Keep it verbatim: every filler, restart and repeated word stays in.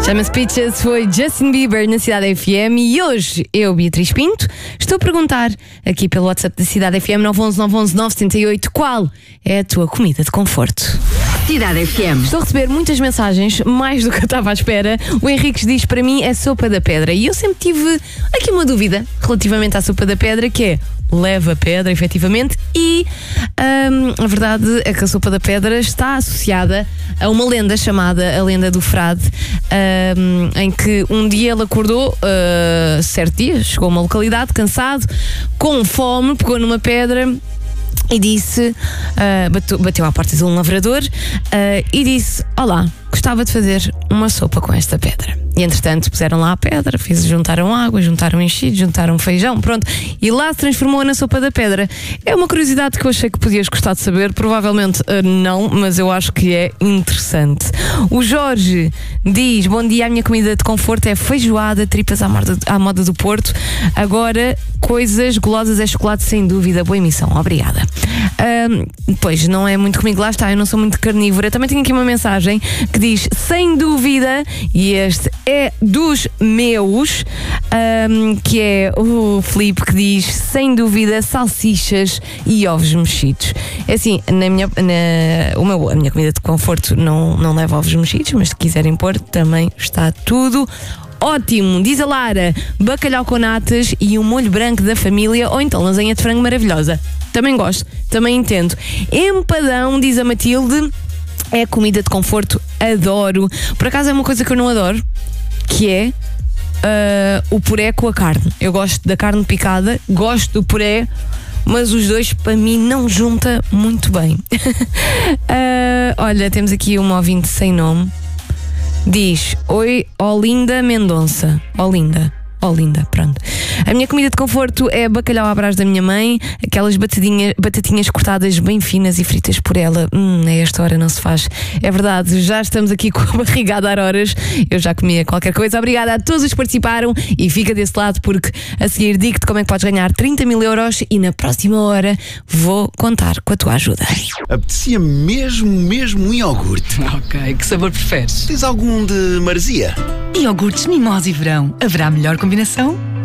Chama-se Peaches, foi Justin Bieber na Cidade F M e hoje eu, Beatriz Pinto, estou a perguntar aqui pelo WhatsApp da Cidade F M nove um um nove um um nove sete oito qual é a tua comida de conforto. Cidade F M. Estou a receber muitas mensagens, mais do que eu estava à espera. O Henriques diz para mim é sopa da pedra e eu sempre tive aqui uma dúvida relativamente à sopa da pedra, que é leva pedra, efetivamente, e hum, a verdade é que a sopa da pedra está associada a uma lenda chamada a lenda do frade, hum, em que um dia ele acordou, uh, certo dia, chegou a uma localidade cansado, com fome, pegou numa pedra e disse, uh, bateu, bateu à porta de um lavrador uh, e disse: olá, gostava de fazer uma sopa com esta pedra. E entretanto puseram lá a pedra, fiz, juntaram água, juntaram enchido, juntaram feijão, pronto, e lá se transformou na sopa da pedra. É uma curiosidade que eu achei que podias gostar de saber, provavelmente uh, não, mas eu acho que é interessante. O Jorge diz: bom dia, a minha comida de conforto é feijoada, tripas à moda, à moda do Porto. Agora, coisas golosas é chocolate, sem dúvida. Boa emissão, obrigada. Um, pois, não é muito comigo, lá está, eu não sou muito carnívora. Também tenho aqui uma mensagem que diz: sem dúvida, e este é dos meus, um, que é o Filipe, que diz: sem dúvida, salsichas e ovos mexidos. É assim, na minha, na, o meu, a minha comida de conforto não, não leva ovos mexidos, mas se quiserem pôr, também está tudo ótimo. Diz a Lara: bacalhau com natas e um molho branco da família, ou então lasanha de frango maravilhosa. Também gosto, também entendo. Empadão, diz a Matilde, é comida de conforto, adoro. Por acaso é uma coisa que eu não adoro, que é uh, o puré com a carne. Eu gosto da carne picada, gosto do puré, mas os dois para mim não junta muito bem. uh, olha, temos aqui uma ouvinte sem nome. Diz: oi, Olinda Mendonça. Olinda, Olinda, pronto. A minha comida de conforto é bacalhau à brás da minha mãe, aquelas batatinhas, batatinhas cortadas bem finas e fritas por ela. Hum, a esta hora não se faz. É verdade, já estamos aqui com a barriga a dar horas. Eu já comia qualquer coisa. Obrigada a todos os que participaram e fica desse lado, porque a seguir digo-te como é que podes ganhar trinta mil euros e na próxima hora vou contar com a tua ajuda. Apetecia mesmo, mesmo um iogurte. Ok, que sabor preferes? Tens algum de maresia? Iogurtes Mimosa e Verão. Haverá melhor combinação?